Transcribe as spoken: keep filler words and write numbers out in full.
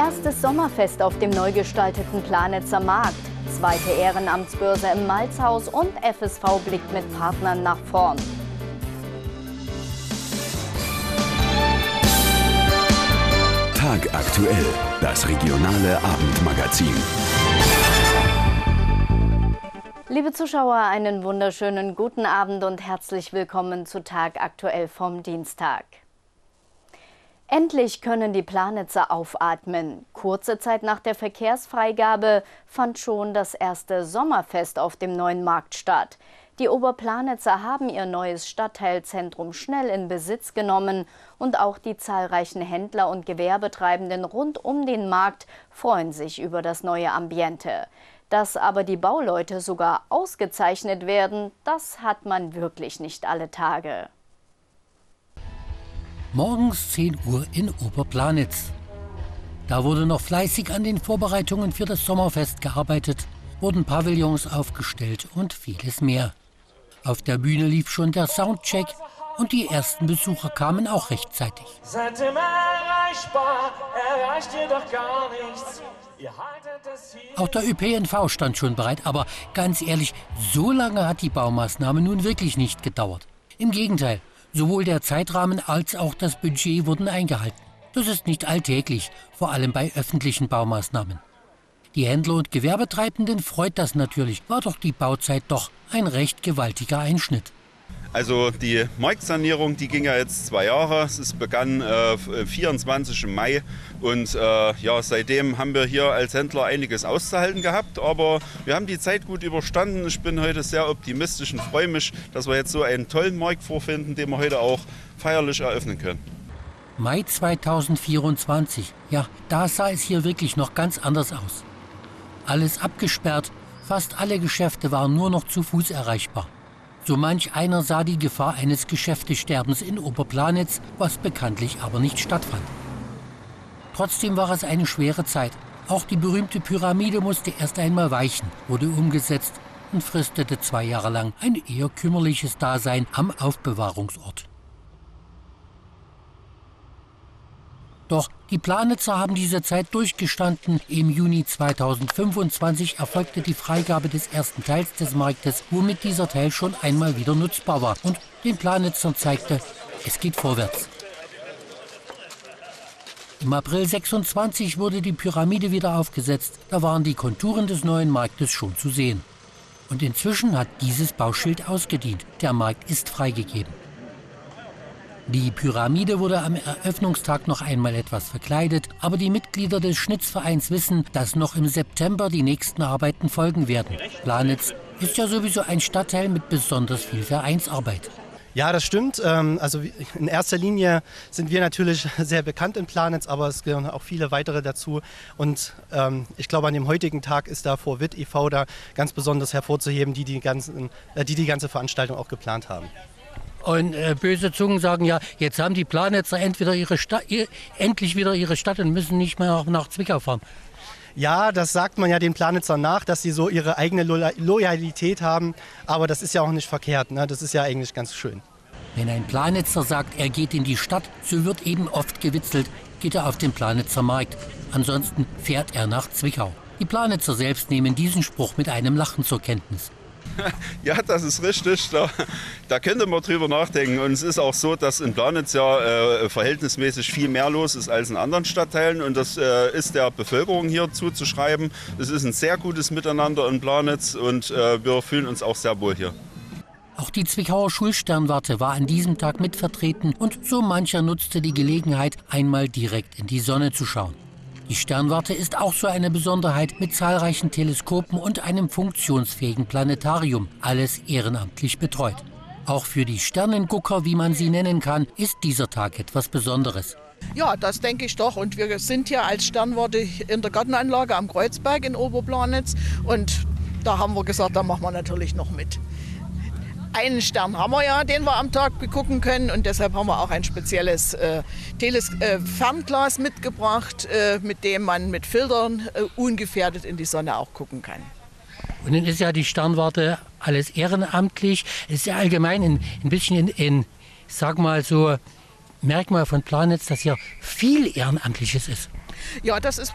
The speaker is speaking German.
Erstes Sommerfest auf dem neu gestalteten Planitzer Markt. Zweite Ehrenamtsbörse im Malzhaus und F S V blickt mit Partnern nach vorn. Tagaktuell, das regionale Abendmagazin. Liebe Zuschauer, einen wunderschönen guten Abend und herzlich willkommen zu Tagaktuell vom Dienstag. Endlich können die Planitzer aufatmen. Kurze Zeit nach der Verkehrsfreigabe fand schon das erste Sommerfest auf dem neuen Markt statt. Die Oberplanitzer haben ihr neues Stadtteilzentrum schnell in Besitz genommen und auch die zahlreichen Händler und Gewerbetreibenden rund um den Markt freuen sich über das neue Ambiente. Dass aber die Bauleute sogar ausgezeichnet werden, das hat man wirklich nicht alle Tage. Morgens zehn Uhr in Oberplanitz. Da wurde noch fleißig an den Vorbereitungen für das Sommerfest gearbeitet, wurden Pavillons aufgestellt und vieles mehr. Auf der Bühne lief schon der Soundcheck und die ersten Besucher kamen auch rechtzeitig. Seitdem erreichbar, erreicht ihr doch gar nichts. Ihr haltet es hier. Auch der Ö P N V stand schon bereit, aber ganz ehrlich, so lange hat die Baumaßnahme nun wirklich nicht gedauert. Im Gegenteil, sowohl der Zeitrahmen als auch das Budget wurden eingehalten. Das ist nicht alltäglich, vor allem bei öffentlichen Baumaßnahmen. Die Händler und Gewerbetreibenden freut das natürlich, war doch die Bauzeit doch ein recht gewaltiger Einschnitt. Also die Marktsanierung, die ging ja jetzt zwei Jahre. Es begann äh, vierundzwanzigsten Mai und äh, ja, seitdem haben wir hier als Händler einiges auszuhalten gehabt. Aber wir haben die Zeit gut überstanden. Ich bin heute sehr optimistisch und freue mich, dass wir jetzt so einen tollen Markt vorfinden, den wir heute auch feierlich eröffnen können. Mai zweitausendvierundzwanzig, ja, da sah es hier wirklich noch ganz anders aus. Alles abgesperrt, fast alle Geschäfte waren nur noch zu Fuß erreichbar. So manch einer sah die Gefahr eines Geschäftesterbens in Oberplanitz, was bekanntlich aber nicht stattfand. Trotzdem war es eine schwere Zeit. Auch die berühmte Pyramide musste erst einmal weichen, wurde umgesetzt und fristete zwei Jahre lang ein eher kümmerliches Dasein am Aufbewahrungsort. Doch die Planitzer haben diese Zeit durchgestanden. Im Juni zweitausendfünfundzwanzig erfolgte die Freigabe des ersten Teils des Marktes, womit dieser Teil schon einmal wieder nutzbar war und den Planitzern zeigte, es geht vorwärts. Im April sechsundzwanzig wurde die Pyramide wieder aufgesetzt. Da waren die Konturen des neuen Marktes schon zu sehen. Und inzwischen hat dieses Bauschild ausgedient. Der Markt ist freigegeben. Die Pyramide wurde am Eröffnungstag noch einmal etwas verkleidet, aber die Mitglieder des Schnitzvereins wissen, dass noch im September die nächsten Arbeiten folgen werden. Planitz ist ja sowieso ein Stadtteil mit besonders viel Vereinsarbeit. Ja, das stimmt. Also in erster Linie sind wir natürlich sehr bekannt in Planitz, aber es gehören auch viele weitere dazu. Und ähm, ich glaube, an dem heutigen Tag ist da vor W I T e V da ganz besonders hervorzuheben, die die, ganzen, äh, die die ganze Veranstaltung auch geplant haben. Und äh, böse Zungen sagen ja, jetzt haben die Planitzer entweder ihre Stadt, ihr, endlich wieder ihre Stadt und müssen nicht mehr nach, nach Zwickau fahren. Ja, das sagt man ja den Planitzern nach, dass sie so ihre eigene Lo- Loyalität haben. Aber das ist ja auch nicht verkehrt, ne? Das ist ja eigentlich ganz schön. Wenn ein Planitzer sagt, er geht in die Stadt, so wird eben oft gewitzelt, geht er auf den Planitzer Markt. Ansonsten fährt er nach Zwickau. Die Planitzer selbst nehmen diesen Spruch mit einem Lachen zur Kenntnis. Ja, das ist richtig. Da, da könnte man drüber nachdenken. Und es ist auch so, dass in Planitz ja äh, verhältnismäßig viel mehr los ist als in anderen Stadtteilen. Und das äh, ist der Bevölkerung hier zuzuschreiben. Es ist ein sehr gutes Miteinander in Planitz und äh, wir fühlen uns auch sehr wohl hier. Auch die Zwickauer Schulsternwarte war an diesem Tag mitvertreten und so mancher nutzte die Gelegenheit, einmal direkt in die Sonne zu schauen. Die Sternwarte ist auch so eine Besonderheit mit zahlreichen Teleskopen und einem funktionsfähigen Planetarium, alles ehrenamtlich betreut. Auch für die Sternengucker, wie man sie nennen kann, ist dieser Tag etwas Besonderes. Ja, das denke ich doch. Und wir sind hier als Sternwarte in der Gartenanlage am Kreuzberg in Oberplanitz. Und da haben wir gesagt, da machen wir natürlich noch mit. Einen Stern haben wir ja, den wir am Tag begucken können und deshalb haben wir auch ein spezielles äh, Teles äh, Fernglas mitgebracht, äh, mit dem man mit Filtern äh, ungefährdet in die Sonne auch gucken kann. Und dann ist ja die Sternwarte alles ehrenamtlich. Es ist ja allgemein ein, ein bisschen in, in, sag mal so, Merkmal von Planitz, dass hier viel Ehrenamtliches ist. Ja, das ist